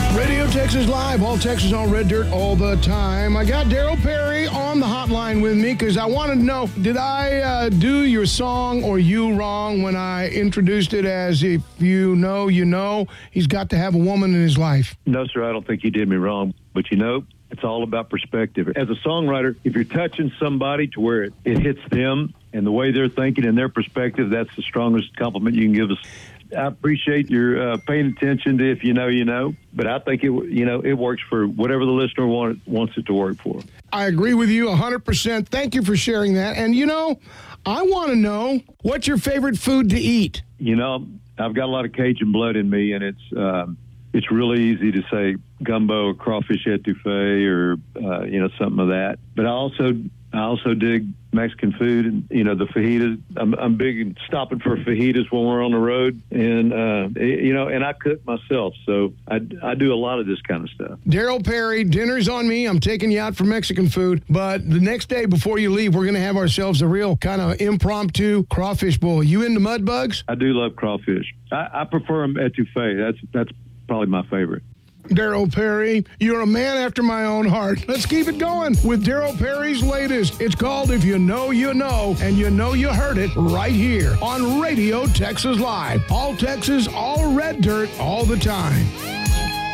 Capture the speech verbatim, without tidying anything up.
Radio Texas Live, all Texas on Red Dirt all the time. I got Daryl Perry on the hotline with me because I wanted to know, did I uh, do your song or you wrong when I introduced it as if you know, you know, he's got to have a woman in his life? No, sir, I don't think you did me wrong. But, you know, it's all about perspective. As a songwriter, if you're touching somebody to where it, it hits them and the way they're thinking and their perspective, that's the strongest compliment you can give us. I appreciate your uh, paying attention to if you know, you know, but I think it, you know, it works for whatever the listener want, wants it to work for. I agree with you one hundred percent. Thank you for sharing that. And, you know, I want to know, what's your favorite food to eat? You know, I've got a lot of Cajun blood in me, and it's um, it's really easy to say gumbo or crawfish etouffee or, uh, you know, something of that. But I also I also dig Mexican food, and, you know, the fajitas. I'm, I'm big in stopping for fajitas when we're on the road, and, uh, you know, and I cook myself, so I, I do a lot of this kind of stuff. Daryl Perry, dinner's on me. I'm taking you out for Mexican food, but the next day before you leave, we're going to have ourselves a real kind of impromptu crawfish bowl. You into mud bugs? I do love crawfish. I, I prefer them etouffee. That's, that's probably my favorite. Daryl Perry, you're a man after my own heart. Let's keep it going with Daryl Perry's latest. It's called If You Know, You Know, and you know you heard it right here on Radio Texas Live. All Texas, all Red Dirt, all the time.